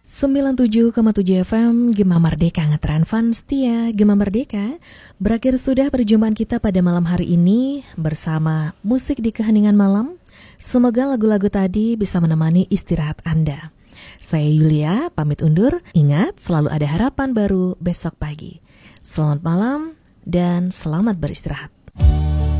97,7 FM Gema Merdeka ngetran fans setia Gema Merdeka. Berakhir sudah perjumpaan kita pada malam hari ini bersama musik di keheningan malam. Semoga lagu-lagu tadi bisa menemani istirahat Anda. Saya Yulia, pamit undur. Ingat, selalu ada harapan baru besok pagi. Selamat malam dan selamat beristirahat.